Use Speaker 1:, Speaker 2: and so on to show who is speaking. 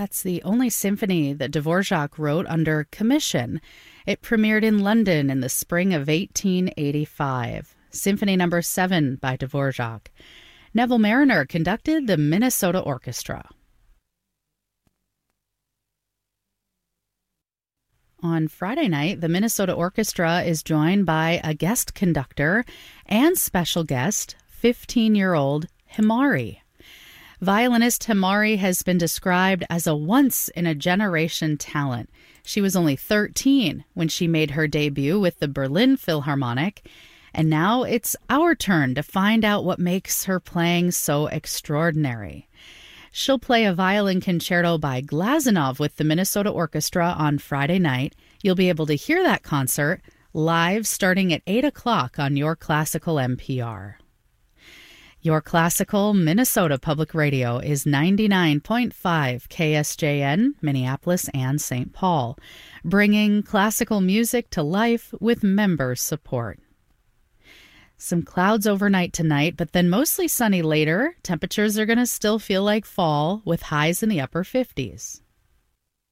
Speaker 1: That's the only symphony that Dvorak wrote under commission. It premiered in London in the spring of 1885. Symphony No. 7 by Dvorak. Neville Marriner conducted the Minnesota Orchestra. On Friday night, the Minnesota Orchestra is joined by a guest conductor and special guest, 15-year-old Himari. Violinist Himari has been described as a once-in-a-generation talent. She was only 13 when she made her debut with the Berlin Philharmonic, and now it's our turn to find out what makes her playing so extraordinary. She'll play a violin concerto by Glazunov with the Minnesota Orchestra on Friday night. You'll be able to hear that concert live starting at 8 o'clock on Your Classical NPR. Your Classical Minnesota Public Radio is 99.5 KSJN, Minneapolis and St. Paul, bringing classical music to life with member support. Some clouds overnight tonight, but then mostly sunny later. Temperatures are going to still feel like fall with highs in the upper 50s.